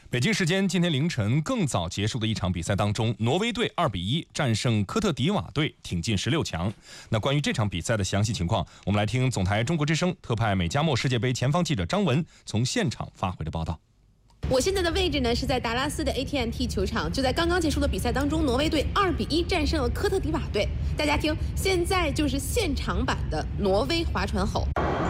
北京时间今天凌晨更早结束的一场比赛当中，挪威队2-1战胜科特迪瓦队，挺进16强。那关于这场比赛的详细情况，我们来听总台中国之声特派美加墨世界杯前方记者张文从现场发回的报道。 我现在的位置呢是在达拉斯的 AT&T 球场，就在刚刚结束的比赛当中，挪威队2-1战胜了科特迪瓦队。大家听，现在就是现场版的挪威划船吼。